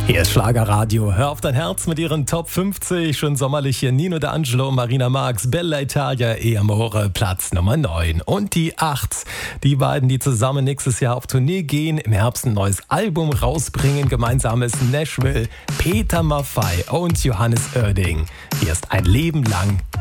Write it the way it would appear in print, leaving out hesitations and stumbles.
Hier ist Schlagerradio. Hör auf dein Herz mit ihren Top 50. Schon sommerlich hier Nino D'Angelo, Marina Marx, Bella Italia, E Amore, Platz Nummer 9. Und die 8. Die beiden, die zusammen nächstes Jahr auf Tournee gehen, im Herbst ein neues Album rausbringen. Gemeinsames Nashville, Peter Maffay und Johannes Oerding. Hier ist ein Leben lang